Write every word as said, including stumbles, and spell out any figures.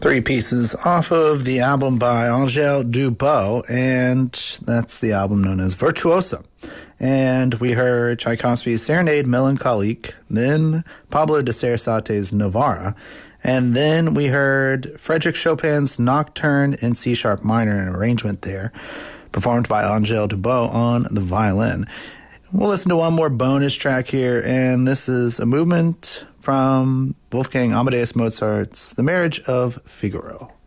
Three pieces off of the album by Angèle Dubos, and that's the album known as Virtuosa. And we heard Tchaikovsky's Serenade Melancholique, then Pablo de Sarasate's Novara, and then we heard Frédéric Chopin's Nocturne in C-sharp minor, an arrangement there, performed by Angèle Dubos on the violin. We'll listen to one more bonus track here, and this is a movement from Wolfgang Amadeus Mozart's The Marriage of Figaro.